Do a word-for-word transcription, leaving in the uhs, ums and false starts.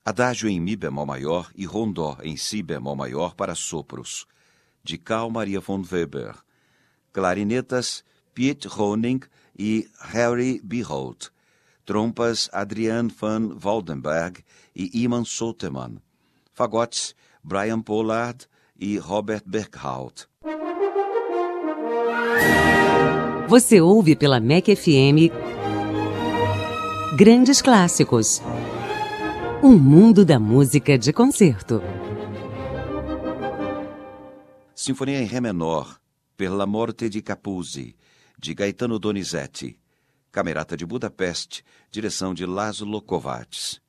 Adágio em Mi bemol maior e Rondó em Si bemol maior para sopros, de Carl Maria von Weber. Clarinetas Piet Honing e Harry Behold. Trompas Adrian van Waldenberg e Iman Soteman. Fagotes Brian Pollard e Robert Berghout. Você ouve pela M E C F M Grandes Clássicos. Um mundo da música de concerto. Sinfonia em Ré menor, Per la morte di Capuzzi, de Gaetano Donizetti. Camerata de Budapeste, direção de Laszlo Kovács.